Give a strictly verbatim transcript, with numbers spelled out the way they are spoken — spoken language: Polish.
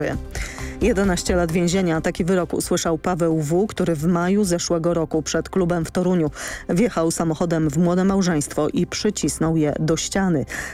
jedenaście lat więzienia. Taki wyrok usłyszał Paweł W., który w maju zeszłego roku przed klubem w Toruniu wjechał samochodem w młode małżeństwo i przycisnął je do ściany.